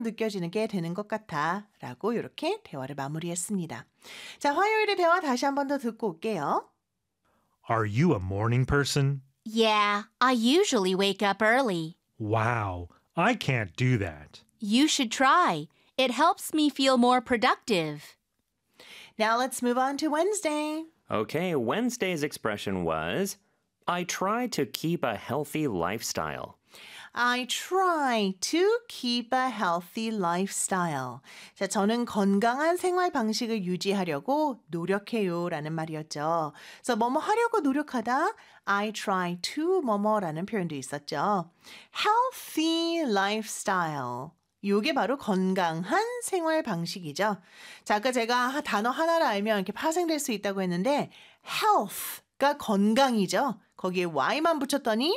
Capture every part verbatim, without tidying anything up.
느껴지게 되는 것 같아 라고 이렇게 대화를 마무리했습니다. 자, 화요일의 대화 다시 한 번 더 듣고 올게요. Are you a morning person? Yeah, I usually wake up early. Wow, I can't do that. You should try. It helps me feel more productive. Now let's move on to Wednesday. Okay, Wednesday's expression was, I try to keep a healthy lifestyle. I try to keep a healthy lifestyle. 자, 저는 건강한 생활 방식을 유지하려고 노력해요 라는 말이었죠. 그래서 뭐뭐 하려고 노력하다 I try to 뭐뭐라는 표현도 있었죠. Healthy lifestyle. 요게 바로 건강한 생활 방식이죠. 자, 아까 제가 단어 하나를 알면 이렇게 파생될 수 있다고 했는데 health가 건강이죠. 거기에 y만 붙였더니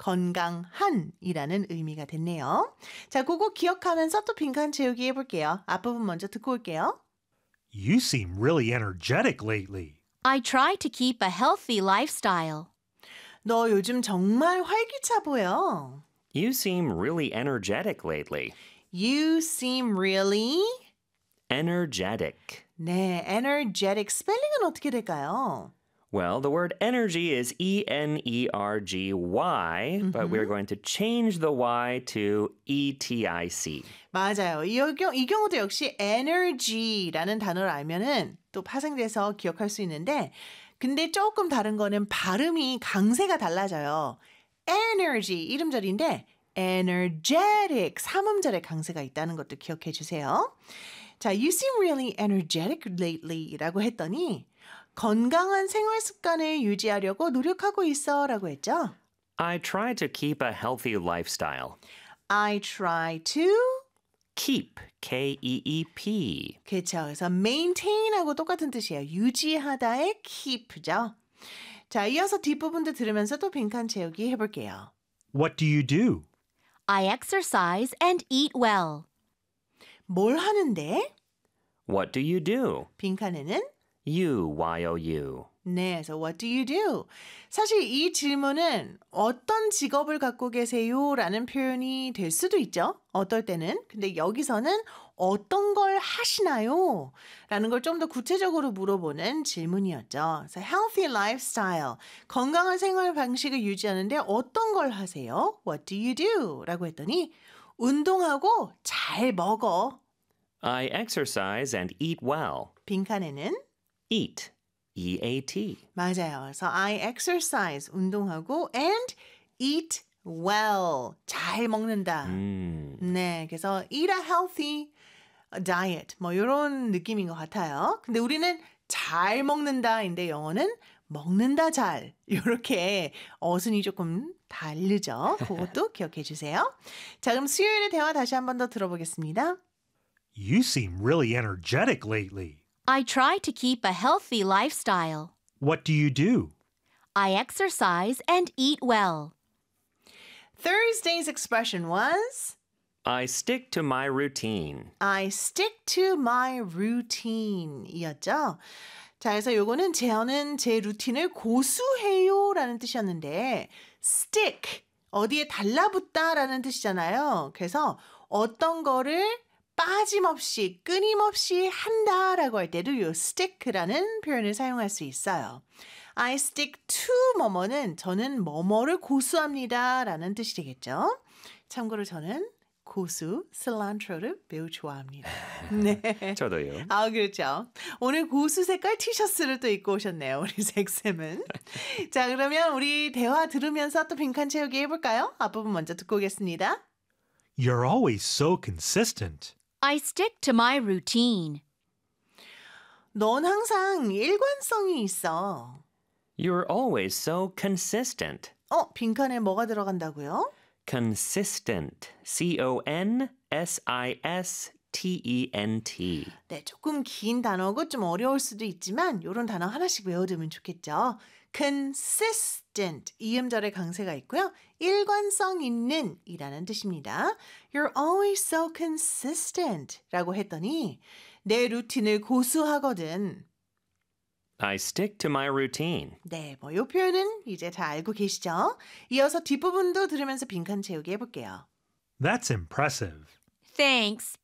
건강한이라는 의미가 됐네요. 자, 그거 기억하면서 또 빈칸 채우기 해볼게요. 앞부분 먼저 듣고 올게요. You seem really energetic lately. I try to keep a healthy lifestyle. 너 요즘 정말 활기차 보여. You seem really energetic lately. You seem really... Energetic. 네, energetic. 스펠링은 어떻게 될까요? Well, the word energy is E N E R G Y, mm-hmm. but we're going to change the Y to E T I C. 맞아요. 이, 경우, 이 경우도 역시 energy라는 단어를 알면은 또 파생돼서 기억할 수 있는데 근데 조금 다른 거는 발음이 강세가 달라져요. energy 이름절인데 energetic 삼음절에 강세가 있다는 것도 기억해 주세요. 자, you seem really energetic lately 라고 했더니 건강한 생활 습관을 유지하려고 노력하고 있어 라고 했죠. I try to keep a healthy lifestyle. I try to keep, K E E P. 그렇죠. 그래서 maintain하고 똑같은 뜻이에요. 유지하다의 keep죠. 자, 이어서 뒷부분도 들으면서 또 빈칸 채우기 해볼게요. What do you do? I exercise and eat well. 뭘 하는데? What do you do? 빈칸에는 You, Y O U. 네, 그래서 what do you do? 사실 이 질문은 어떤 직업을 갖고 계세요? 라는 표현이 될 수도 있죠. 어떨 때는. 근데 여기서는 어떤 걸 하시나요? 라는 걸 좀 더 구체적으로 물어보는 질문이었죠. 그래서 healthy lifestyle, 건강한 생활 방식을 유지하는데 어떤 걸 하세요? What do you do? 라고 했더니 운동하고 잘 먹어. I exercise and eat well. 빈칸에는 eat, E A T. 맞아요. 그래서 I exercise, 운동하고 and eat well, 잘 먹는다. 음. 네, 그래서 eat a healthy diet, 뭐 이런 느낌인 것 같아요. 근데 우리는 잘 먹는다인데 영어는 먹는다 잘 이렇게 어순이 조금 다르죠. 그것도 기억해 주세요. 자, 그럼 수요일의 대화 다시 한 번 더 들어보겠습니다. You seem really energetic lately. I try to keep a healthy lifestyle. What do you do? I exercise and eat well. Thursday's expression was I stick to my routine. I stick to my routine 이었죠. 자, 그래서 요거는 저는 제 루틴을 고수해요 라는 뜻이었는데 stick, 어디에 달라붙다 라는 뜻이잖아요. 그래서 어떤 거를 빠짐없이 끊임없이 한다라고 할 때도 이 stick라는 표현을 사용할 수 있어요. I stick to 뭐뭐는 저는 뭐뭐를 고수합니다 라는 뜻이 되겠죠. 참고로 저는 고수, cilant로를 매우 좋아합니다. 네. 저도요. 아, 그렇죠. 오늘 고수 색깔 티셔츠를 또 입고 오셨네요. 우리 잭쌤은. 자, 그러면 우리 대화 들으면서 또 빈칸 채우기 해볼까요? 앞부분 먼저 듣고 오겠습니다. You're always so consistent. I stick to my routine. 넌 항상 일관성이 있어. You're always so consistent. 어, 빈칸에 뭐가 들어간다고요? Consistent. C O N S I S T E N T. 네, 조금 긴 단어고 좀 어려울 수도 있지만 이런 단어 하나씩 외워두면 좋겠죠. consistent, 이음절에 강세가 있고요. 일관성 있는 이라는 뜻입니다. You're always so consistent 라고 했더니 내 루틴을 고수하거든. I stick to my routine. 네, 뭐 이 표현은 이제 다 알고 계시죠? 이어서 뒷부분도 들으면서 빈칸 채우기 해볼게요. That's impressive. Thanks,